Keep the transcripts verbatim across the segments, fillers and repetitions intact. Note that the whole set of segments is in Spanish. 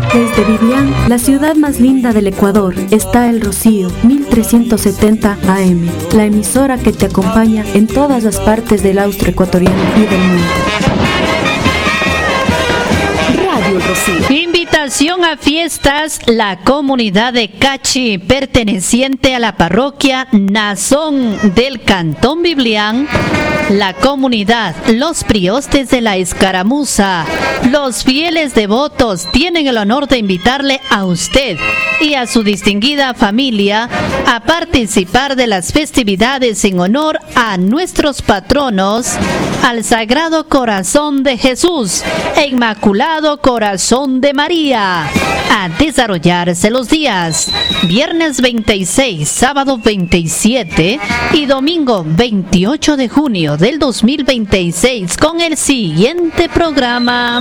Desde Vivian, la ciudad más linda del Ecuador, está El Rocío, mil trescientos setenta A M, la emisora que te acompaña en todas las partes del austro ecuatoriano y del mundo. Radio El Rocío. Invitación a fiestas, la comunidad de Cachi, perteneciente a la parroquia Nazón del Cantón Biblián, la comunidad, los priostes de la Escaramuza, los fieles devotos tienen el honor de invitarle a usted y a su distinguida familia a participar de las festividades en honor a nuestros patronos, al Sagrado Corazón de Jesús e Inmaculado Corazón de María, a desarrollarse los días viernes veintiséis, sábado veintisiete y domingo veintiocho de junio del dos mil veintiséis con el siguiente programa.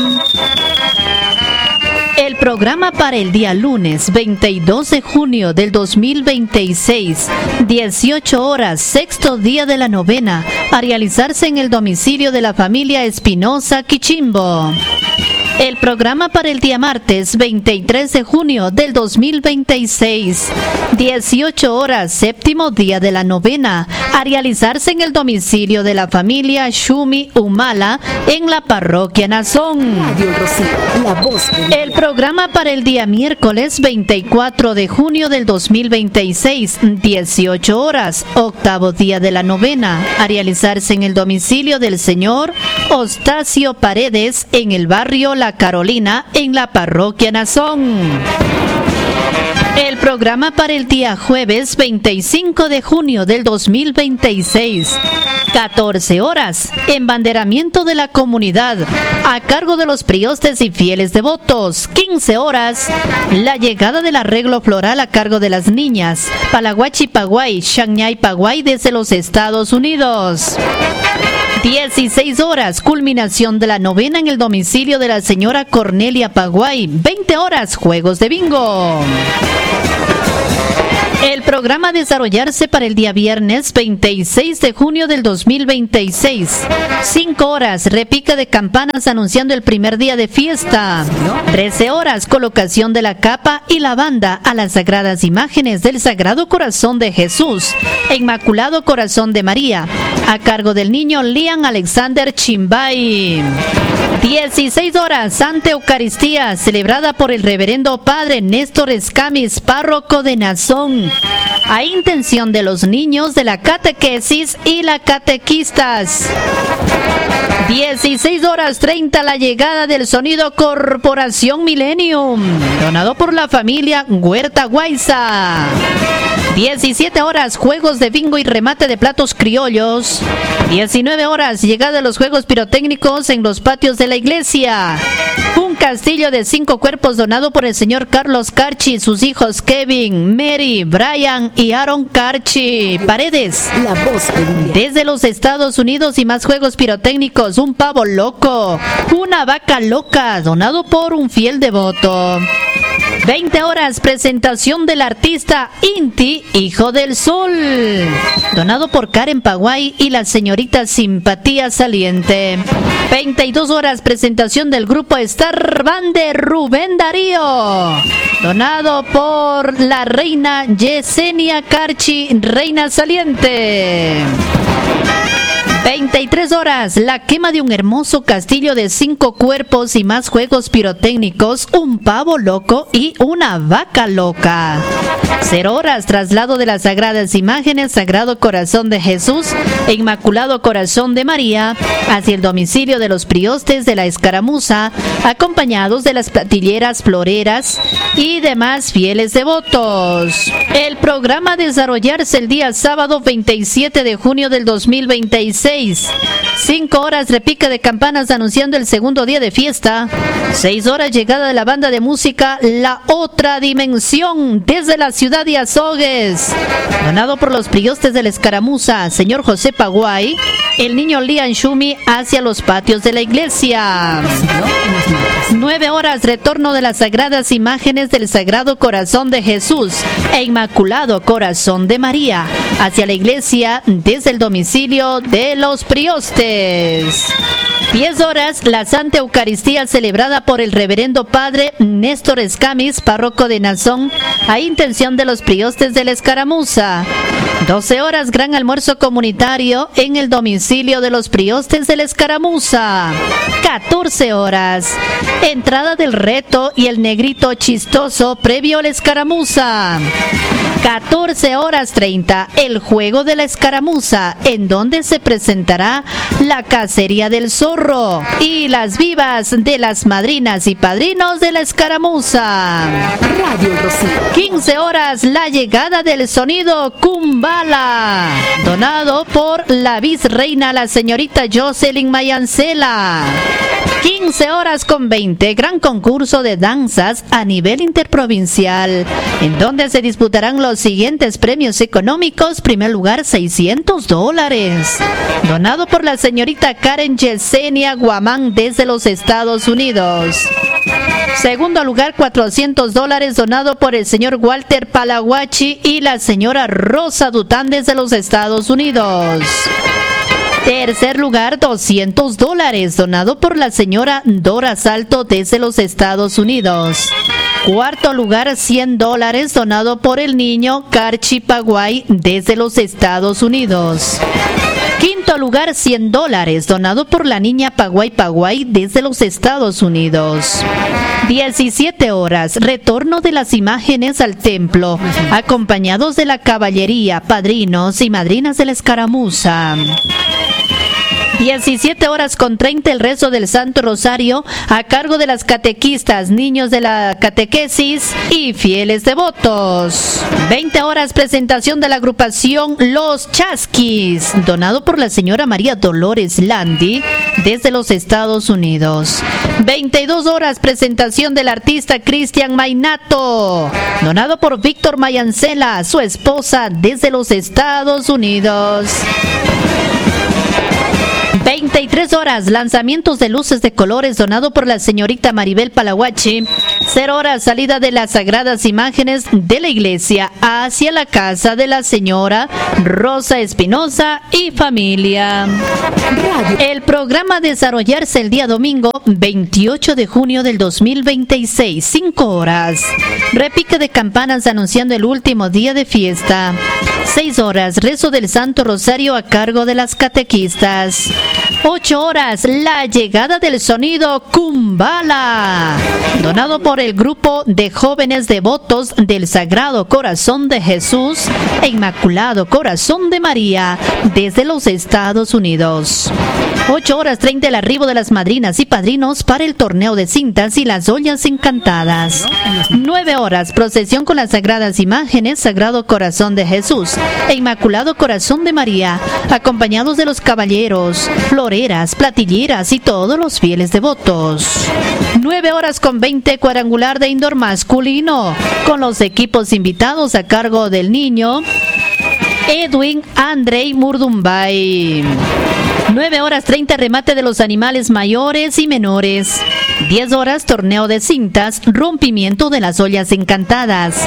El programa para el día lunes veintidós de junio del dos mil veintiséis, dieciocho horas, sexto día de la novena, a realizarse en el domicilio de la familia Espinosa Quichimbo. El programa para el día martes veintitrés de junio del dos mil veintiséis, dieciocho horas, séptimo día de la novena, a realizarse en el domicilio de la familia Shumi Humala en la parroquia Nazón. Radio El Rocío, la voz del día. El programa para el día miércoles veinticuatro de junio del dos mil veintiséis, dieciocho horas, octavo día de la novena, a realizarse en el domicilio del señor Ostacio Paredes en el barrio La Carolina en la parroquia Nazón. El programa para el día jueves veinticinco de junio del dos mil veintiséis, catorce horas, embanderamiento de la comunidad a cargo de los priostes y fieles devotos. quince horas, la llegada del arreglo floral a cargo de las niñas Palaguachi Paguay, Shanghai Paguay desde los Estados Unidos. dieciséis horas, culminación de la novena en el domicilio de la señora Cornelia Paguay. veinte horas, juegos de bingo. El programa a desarrollarse para el día viernes veintiséis de junio del dos mil veintiséis. cinco horas, repica de campanas anunciando el primer día de fiesta. trece horas, colocación de la capa y la banda a las sagradas imágenes del Sagrado Corazón de Jesús e Inmaculado Corazón de María, a cargo del niño Liam Alexander Chimbay. dieciséis horas, Santa Eucaristía, celebrada por el reverendo padre Néstor Escamis, párroco de Nazón, a intención de los niños de la catequesis y la catequistas. dieciséis horas treinta, la llegada del sonido Corporación Millennium, donado por la familia Huerta Guaiza. diecisiete horas, juegos de bingo y remate de platos criollos. diecinueve horas, llegada de los juegos pirotécnicos en los patios de la iglesia. Un castillo de cinco cuerpos donado por el señor Carlos Carchi, sus hijos Kevin, Mary, Brian y Aaron Carchi Paredes. La voz del día. Desde los Estados Unidos y más juegos pirotécnicos, un pavo loco, una vaca loca, donado por un fiel devoto. veinte horas, presentación del artista Inti, Hijo del Sol, donado por Karen Paguay y la señorita Simpatía Saliente. veintidós horas, presentación del grupo Star Band de Rubén Darío, donado por la reina Yesenia Carchi, Reina Saliente. veintitrés horas, la quema de un hermoso castillo de cinco cuerpos y más juegos pirotécnicos, un pavo loco y una vaca loca. cero horas, traslado de las sagradas imágenes Sagrado Corazón de Jesús e Inmaculado Corazón de María hacia el domicilio de los priostes de la Escaramuza, acompañados de las platilleras floreras y demás fieles devotos. El programa a desarrollarse el día sábado veintisiete de junio del dos mil veintiséis. cinco horas, repique de campanas anunciando el segundo día de fiesta. seis horas, llegada de la banda de música La Otra Dimensión desde la ciudad de Azogues, donado por los priostes de la Escaramuza, señor José Paguay, el niño Lian Shumi hacia los patios de la iglesia. nueve horas, retorno de las sagradas imágenes del Sagrado Corazón de Jesús e Inmaculado Corazón de María hacia la iglesia desde el domicilio de los priostes. diez horas, la Santa Eucaristía celebrada por el Reverendo Padre Néstor Escamis, párroco de Nazón, a intención de los priostes de la Escaramuza. doce horas, gran almuerzo comunitario en el domicilio de los priostes de la Escaramuza. catorce horas, entrada del reto y el negrito chistoso previo a la Escaramuza. catorce horas treinta, el juego de la Escaramuza, en donde se presentará la cacería del zorro y las vivas de las madrinas y padrinos de la Escaramuza. Radio Rocío. quince horas, la llegada del sonido Kumbala, donado por la vicereina, la señorita Jocelyn Mayancela. quince horas con veinte, gran concurso de danzas a nivel interprovincial, en donde se disputarán los siguientes premios económicos. Primer lugar, seiscientos dólares, donado por la señorita Karen Yesenia Guamán desde los Estados Unidos. Segundo lugar, cuatrocientos dólares, donado por el señor Walter Palaguachi y la señora Rosa Dután desde los Estados Unidos. Tercer lugar, doscientos dólares, donado por la señora Dora Salto desde los Estados Unidos. Cuarto lugar, cien dólares, donado por el niño Carchi Paguay desde los Estados Unidos. Quinto lugar, cien dólares, donado por la niña Paguay Paguay desde los Estados Unidos. diecisiete horas, retorno de las imágenes al templo, acompañados de la caballería, padrinos y madrinas de la Escaramuza. diecisiete horas con treinta, el rezo del Santo Rosario a cargo de las catequistas, niños de la catequesis y fieles devotos. veinte horas, presentación de la agrupación Los Chasquis, donado por la señora María Dolores Landi desde los Estados Unidos. veintidós horas, presentación del artista Cristian Mainato, donado por Víctor Mayancela, su esposa desde los Estados Unidos. veintitrés horas, lanzamientos de luces de colores, donado por la señorita Maribel Palaguachi. cero horas, salida de las sagradas imágenes de la iglesia hacia la casa de la señora Rosa Espinosa y familia. El programa a desarrollarse el día domingo veintiocho de junio del dos mil veintiséis, cinco horas. Repique de campanas anunciando el último día de fiesta. seis horas, rezo del Santo Rosario a cargo de las catequistas. ocho horas, la llegada del sonido Kumbala, donado por el grupo de jóvenes devotos del Sagrado Corazón de Jesús e Inmaculado Corazón de María desde los Estados Unidos. ocho horas treinta, el arribo de las madrinas y padrinos para el torneo de cintas y las ollas encantadas. nueve horas, procesión con las sagradas imágenes, Sagrado Corazón de Jesús e Inmaculado Corazón de María, acompañados de los caballeros, floreras, platilleras y todos los fieles devotos. nueve horas con veinte, cuadrangular de indoor masculino, con los equipos invitados a cargo del niño Edwin Andrei Murdumbay. nueve horas treinta, remate de los animales mayores y menores. diez horas, torneo de cintas, rompimiento de las ollas encantadas.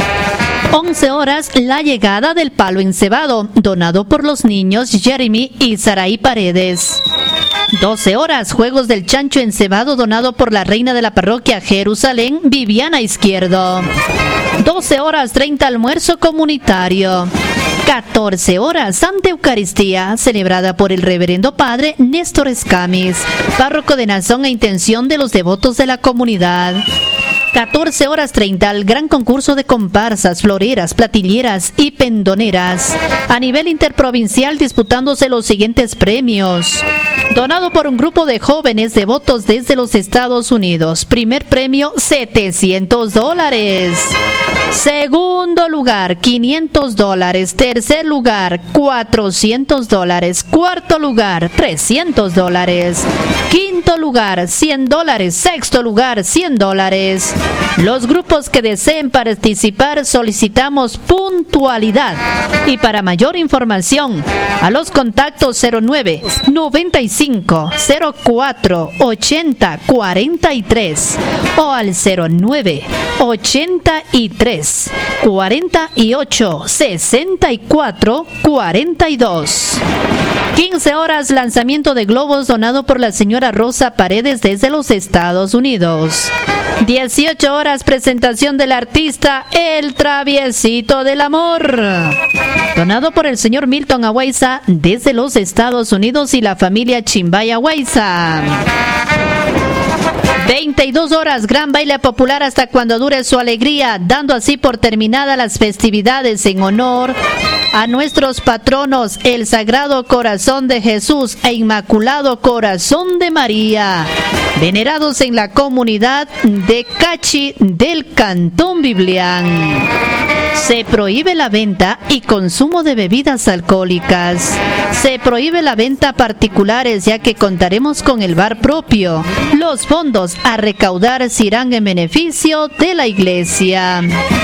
once horas, la llegada del palo encebado, donado por los niños Jeremy y Saraí Paredes. doce horas, juegos del chancho encebado, donado por la reina de la parroquia Jerusalén, Viviana Izquierdo. doce horas treinta, almuerzo comunitario. catorce horas, Santa Eucaristía, celebrada por el Reverendo Padre Néstor Escamis, párroco de Nazón a intención de los devotos de la comunidad. catorce horas treinta, el gran concurso de comparsas, floreras, platilleras y pendoneras a nivel interprovincial, disputándose los siguientes premios. Donado por un grupo de jóvenes devotos desde los Estados Unidos. Primer premio, setecientos dólares. Segundo lugar, quinientos dólares. Tercer lugar, cuatrocientos dólares. Cuarto lugar, trescientos dólares. Quinto lugar, cien dólares. Sexto lugar, cien dólares. Los grupos que deseen participar solicitamos puntualidad. Y para mayor información, a los contactos cero nueve, noventa y cinco, cero cuatro, ochenta, cuarenta y tres o al cero nueve, ochenta y tres, cuarenta y ocho, sesenta y cuatro, cuarenta y dos. quince horas, lanzamiento de globos donado por la señora Rosa Paredes desde los Estados Unidos. dieciocho horas, presentación del artista El Traviesito del Amor, donado por el señor Milton Awaiza desde los Estados Unidos y la familia Chimbaya Awaiza. veintidós horas, gran baile popular hasta cuando dure su alegría, dando así por terminada las festividades en honor a nuestros patronos, el Sagrado Corazón de Jesús e Inmaculado Corazón de María, venerados en la comunidad de Cachi del Cantón Biblián. Se prohíbe la venta y consumo de bebidas alcohólicas. Se prohíbe la venta a particulares, ya que contaremos con el bar propio. Los fondos a recaudar se irán en beneficio de la iglesia.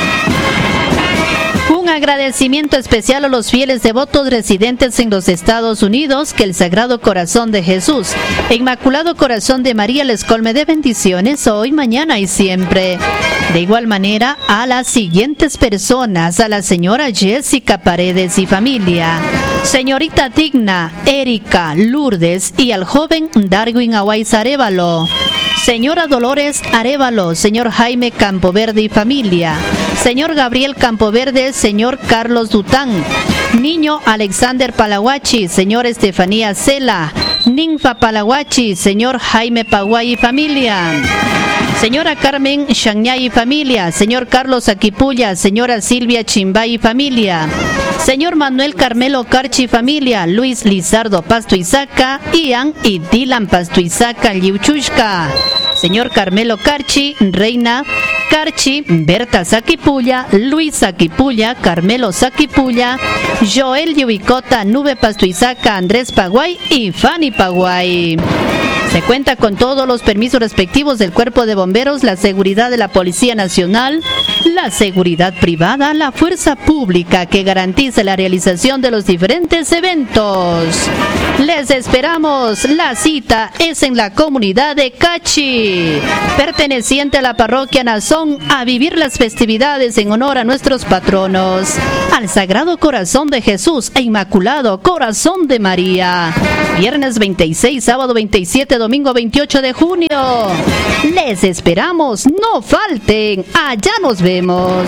Un agradecimiento especial a los fieles devotos residentes en los Estados Unidos, que el Sagrado Corazón de Jesús e Inmaculado Corazón de María les colme de bendiciones hoy, mañana y siempre. De igual manera, a las siguientes personas: a la señora Jessica Paredes y familia, señorita Digna, Erika, Lourdes y al joven Darwin Awaiza Arévalo, señora Dolores Arévalo, señor Jaime Campoverde y familia, señor Gabriel Campoverde, señor Carlos Dután, niño Alexander Palahuachi, señor Estefanía Cela, ninfa Palahuachi, señor Jaime Paguay y familia, señora Carmen Shanyay y familia, señor Carlos Aquipulla, señora Silvia Chimbay y familia, señor Manuel Carmelo Carchi y familia, Luis Lizardo Pastuizaca, Ian y Dylan Pastuizaca Liuchushka, señor Carmelo Carchi, Reina Carchi, Berta Saquipulla, Luis Saquipulla, Carmelo Saquipulla, Joel Yubicota, Nube Pastuizaca, Andrés Paguay y Fanny Paguay. Se cuenta con todos los permisos respectivos del Cuerpo de Bomberos, la seguridad de la Policía Nacional, la seguridad privada, la fuerza pública que garantiza la realización de los diferentes eventos. Les esperamos. La cita es en la comunidad de Cachi, perteneciente a la parroquia Nazón, a vivir las festividades en honor a nuestros patronos, al Sagrado Corazón de Jesús e Inmaculado Corazón de María. Viernes veintiséis, sábado veintisiete, domingo veintiocho de junio. Les esperamos, no falten, allá nos vemos.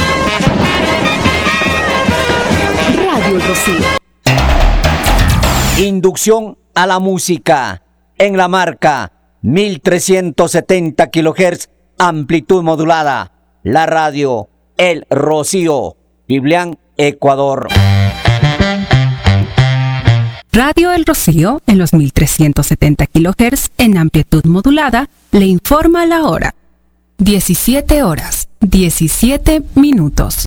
Radio El Rocío. Inducción a la música en la marca mil trescientos setenta kilohertz, amplitud modulada. La radio El Rocío, Biblián, Ecuador. Radio El Rocío, en los mil trescientos setenta kilohertz en amplitud modulada, le informa la hora. diecisiete horas, diecisiete minutos.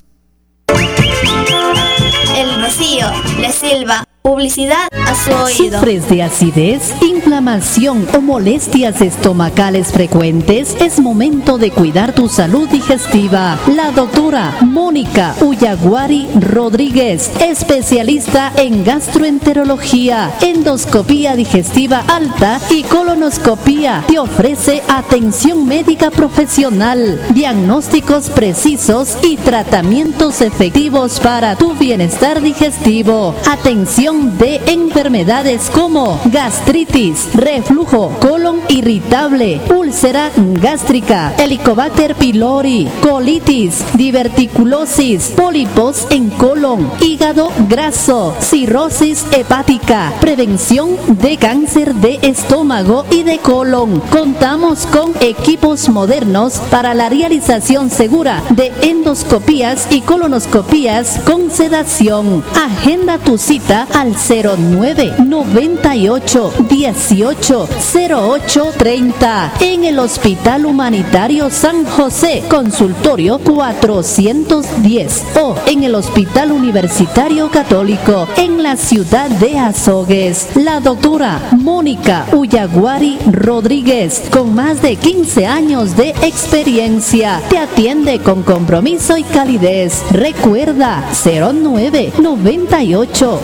El Rocío le silba publicidad a su oído. ¿Sufres de acidez, inflamación o molestias estomacales frecuentes? Es momento de cuidar tu salud digestiva. La doctora Mónica Uyaguari Rodríguez, especialista en gastroenterología, endoscopía digestiva alta y colonoscopía, te ofrece atención médica profesional, diagnósticos precisos y tratamientos efectivos para tu bienestar digestivo. Atención de enfermedades como gastritis, reflujo, colon irritable, úlcera gástrica, Helicobacter pylori, colitis, diverticulosis, pólipos en colon, hígado graso, cirrosis hepática, prevención de cáncer de estómago y de colon. Contamos con equipos modernos para la realización segura de endoscopías y colonoscopías con sedación. Agenda tu cita al cero nueve noventa y ocho dieciocho cero ocho treinta en el Hospital Humanitario San José, consultorio cuatrocientos diez, o en el Hospital Universitario Católico en la ciudad de Azogues. La doctora Mónica Uyaguari Rodríguez, con más de quince años de experiencia, te atiende con compromiso y calidez. Recuerda cero nueve noventa y ocho dieciocho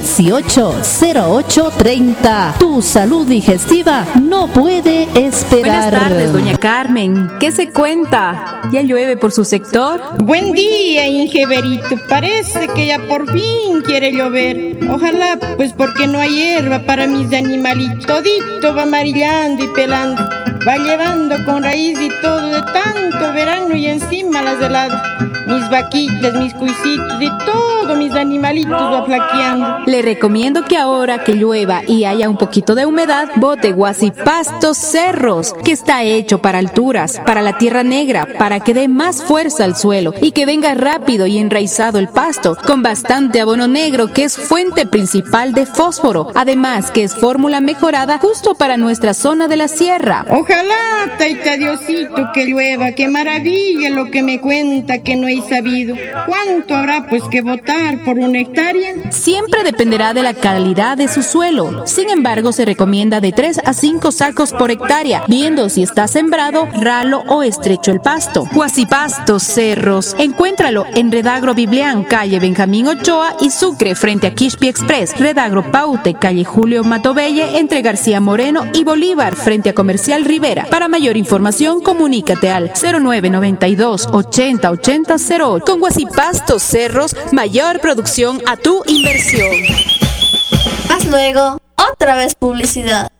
dieciocho cero ocho treinta. Tu salud digestiva no puede esperar. Buenas tardes, doña Carmen. ¿Qué se cuenta? ¿Ya llueve por su sector? Buen día, Ingeberito. Parece que ya por fin quiere llover. Ojalá, pues porque no hay hierba para mis animalitos. Todito va amarillando y pelando. Va llevando con raíz y todo de tanto verano y encima las heladas. Mis vaquitas, mis cuisitos y todo mis animalitos va flaqueando. Le recomiendo que ahora que llueva y haya un poquito de humedad, bote Guasipastos Cerros, que está hecho para alturas, para la tierra negra, para que dé más fuerza al suelo y que venga rápido y enraizado el pasto, con bastante abono negro que es fuente principal de fósforo, además que es fórmula mejorada justo para nuestra zona de la sierra. Ojalá, taita Diosito, que llueva, qué maravilla lo que me cuenta que no he sabido. ¿Cuánto habrá pues que botar por una hectárea? Siempre dependerá de la calidad de su suelo. Sin embargo, se recomienda de tres a cinco sacos por hectárea, viendo si está sembrado, ralo o estrecho el pasto. Guasipastos Cerros. Encuéntralo en Redagro Biblián, calle Benjamín Ochoa y Sucre, frente a Quispi Express. Redagro Paute, calle Julio Matobelle, entre García Moreno y Bolívar, frente a Comercial Rivera. Para mayor información, comunícate al cero nueve noventa y dos ochenta ochenta cero ocho. Con Guasipastos Cerros, mayor producción a tu inversión. Más luego, otra vez publicidad.